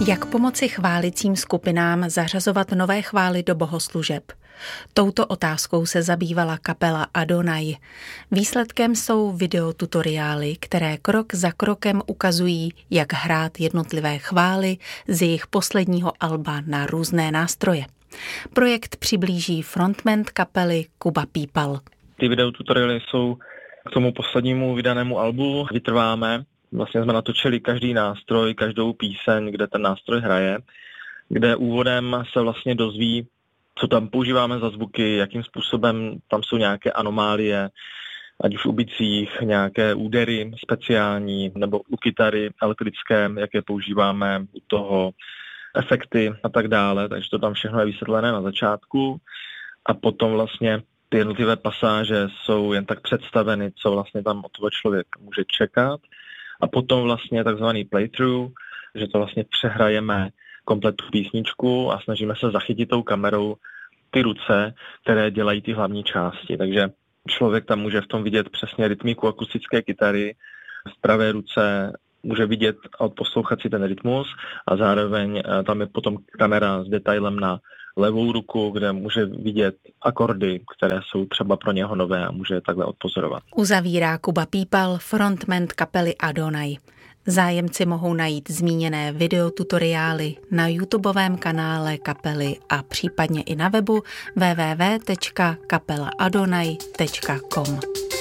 Jak pomoci chválicím skupinám zařazovat nové chvály do bohoslužeb? Touto otázkou se zabývala kapela Adonai. Výsledkem jsou videotutoriály, které krok za krokem ukazují, jak hrát jednotlivé chvály z jejich posledního alba na různé nástroje. Projekt přiblíží frontman kapely Kuba Pípal. Ty videotutoriály jsou k tomu poslednímu vydanému albu. Vytrváme. Vlastně jsme natočili každý nástroj, každou píseň, kde ten nástroj hraje, kde úvodem se vlastně dozví, co tam používáme za zvuky, jakým způsobem tam jsou nějaké anomálie, ať už u bicích, nějaké údery speciální, nebo u kytary elektrické, jaké používáme, u toho efekty a tak dále. Takže to tam všechno je vysvětlené na začátku a potom vlastně ty jednotlivé pasáže jsou jen tak představeny, co vlastně tam od toho člověk může čekat. A potom vlastně takzvaný playthrough, že to vlastně přehrajeme komplet tu písničku a snažíme se zachytit tou kamerou ty ruce, které dělají ty hlavní části. Takže člověk tam může v tom vidět přesně rytmiku akustické kytary, v pravé ruce může vidět a odposlouchat si ten rytmus a zároveň tam je potom kamera s detailem na levou ruku, kde může vidět akordy, které jsou třeba pro něho nové a může je takhle odpozorovat. Uzavírá Kuba Pípal, frontman kapely Adonai. Zájemci mohou najít zmíněné videotutoriály na YouTubeovém kanále kapely a případně i na webu www.kapelaadonai.com.